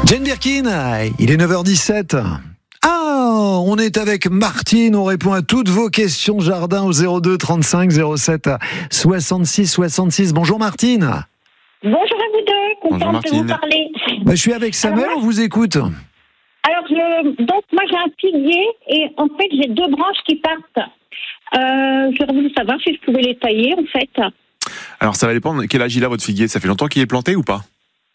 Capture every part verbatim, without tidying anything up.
Jane Birkin, il est neuf heures dix-sept. Ah, on est avec Martine, on répond à toutes vos questions jardin au zéro deux trente-cinq zéro sept soixante-six soixante-six. Bonjour Martine. Bonjour à vous deux, contente de vous parler. Bah, je suis avec Samuel, alors, on vous écoute. Alors, je, donc moi j'ai un figuier et en fait j'ai deux branches qui partent. Euh, j'aurais voulu savoir si je pouvais les tailler en fait. Alors ça va dépendre, quel âge il a votre figuier? Ça fait longtemps qu'il est planté ou pas?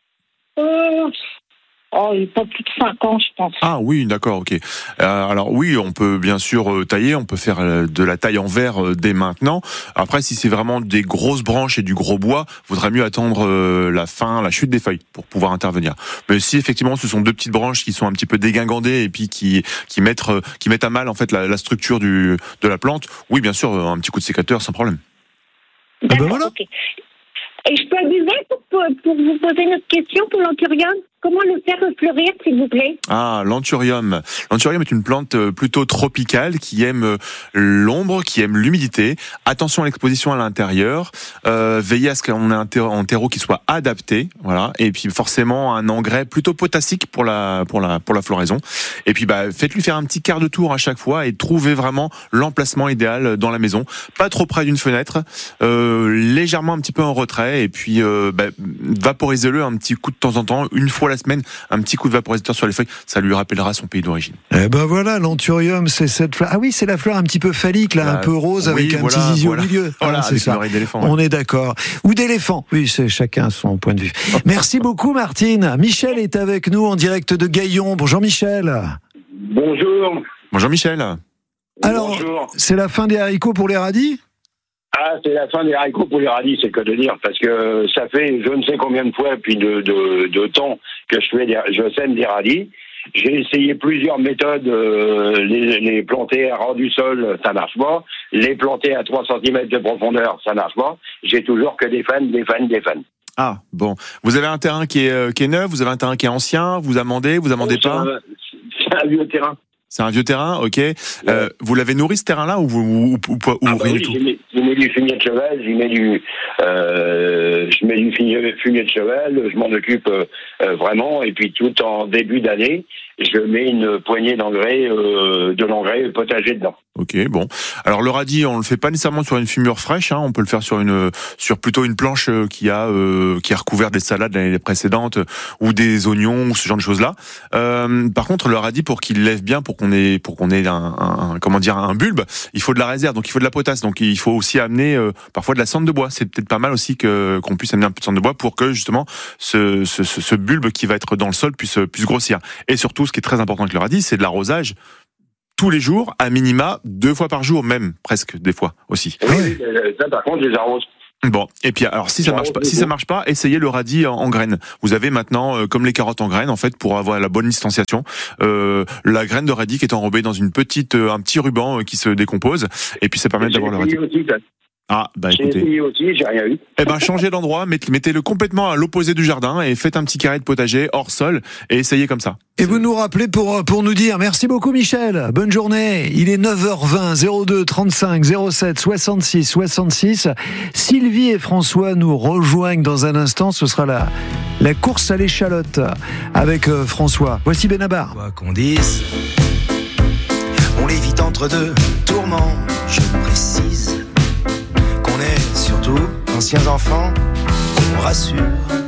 Euh... Oh, il n'a pas plus de cinq ans, je pense. Ah oui, d'accord, ok. Euh, alors oui, on peut bien sûr euh, tailler, on peut faire euh, de la taille en verre euh, dès maintenant. Après, si c'est vraiment des grosses branches et du gros bois, vaudrait mieux attendre euh, la fin, la chute des feuilles pour pouvoir intervenir. Mais si effectivement ce sont deux petites branches qui sont un petit peu dégingandées et puis qui qui mettent euh, qui mettent à mal en fait la, la structure du de la plante, oui, bien sûr, un petit coup de sécateur sans problème. D'accord, ah ben voilà. Ok. Et je peux abuser pour, pour, pour vous poser une autre question pour l'anthurium? Comment le faire fleurir, s'il vous plaît? Ah, l'anthurium. L'anthurium est une plante plutôt tropicale qui aime l'ombre, qui aime l'humidité. Attention à l'exposition à l'intérieur. Euh, veillez à ce qu'on ait un terreau, un terreau qui soit adapté, voilà. Et puis forcément un engrais plutôt potassique pour la pour la pour la floraison. Et puis bah faites-lui faire un petit quart de tour à chaque fois et trouvez vraiment l'emplacement idéal dans la maison. Pas trop près d'une fenêtre, euh, légèrement un petit peu en retrait. Et puis euh, bah, vaporisez-le un petit coup de temps en temps, une fois la semaine, un petit coup de vaporisateur sur les feuilles, ça lui rappellera son pays d'origine. Eh ben voilà, l'anthurium, c'est cette fleur. Ah oui, c'est la fleur un petit peu phallique, là, bah, un peu rose, oui, avec un voilà, petit zizi voilà. au milieu. Voilà, ah, c'est avec ça. une oreille d'éléphant. On ouais. est d'accord. Ou d'éléphant. Oui, c'est chacun son point de vue. Merci beaucoup, Martine. Michel est avec nous en direct de Gaillon. Bonjour, Michel. Bonjour. Bonjour, Michel. Alors, Bonjour. c'est la fin des haricots pour les radis? Ah, c'est la fin des haricots pour les radis, c'est que de dire, parce que ça fait je ne sais combien de fois, puis de, de, de temps que je fais des, je sème des radis. J'ai essayé plusieurs méthodes, euh, les, les planter à ras du sol, ça marche pas. Les planter à trois centimètres de profondeur, ça marche pas. J'ai toujours que des fans, des fans, des fans. Ah, bon. Vous avez un terrain qui est, euh, qui est neuf, vous avez un terrain qui est ancien, vous amendez, vous amendez c'est pas un, C'est un vieux terrain. C'est un vieux terrain, ok. Ouais. Euh, vous l'avez nourri ce terrain-là ou, vous, ou, ou, ou, ou ah bah rien oui, du tout? j'y mets, j'y mets du fumier de cheval, j'y mets du, euh, je mets du fumier, fumier de cheval, je m'en occupe euh, euh, vraiment, et puis tout en début d'année, je mets une poignée d'engrais, euh, de l'engrais potager dedans. Ok, bon. Alors le radis, on le fait pas nécessairement sur une fumure fraîche, hein, on peut le faire sur une, sur plutôt une planche qui a, euh, qui a recouvert des salades l'année précédente ou des oignons ou ce genre de choses-là. Euh, par contre, le radis, pour qu'il lève bien, pour qu'on ait, pour qu'on ait un, un, comment dire, un bulbe, il faut de la réserve, donc il faut de la potasse, donc il faut aussi amener euh, parfois de la cendre de bois. C'est peut-être pas mal aussi que qu'on puisse amener un peu de cendre de bois pour que justement ce, ce, ce, ce bulbe qui va être dans le sol puisse, puisse grossir. Et surtout, ce qui est très important avec le radis, c'est de l'arrosage. Tous les jours, à minima, deux fois par jour, même presque des fois aussi. Oui, ça par contre, je les arrose. Bon, et puis alors si ça marche pas, si ça marche pas, essayez le radis en, en graines. Vous avez maintenant, euh, comme les carottes en graines, en fait, pour avoir la bonne distanciation, euh, la graine de radis qui est enrobée dans une petite, euh, un petit ruban euh, qui se décompose, et puis ça permet d'avoir le radis. Aussi, ça. Ah, bah J'ai écoutez. essayé aussi, j'ai rien eu. Eh ben, changez d'endroit, mettez- mettez-le complètement à l'opposé du jardin et faites un petit carré de potager hors sol et essayez comme ça. Et vous nous rappelez pour, pour nous dire, merci beaucoup Michel, bonne journée. Il est neuf heures vingt, zéro deux trente-cinq zéro sept soixante-six soixante-six. Sylvie et François nous rejoignent dans un instant, ce sera la, la course à l'échalote avec euh, François. Voici Benabar. Quoi qu'on dise, on l'évite entre deux tourments, je précise qu'on est surtout anciens enfants, qu'on rassure.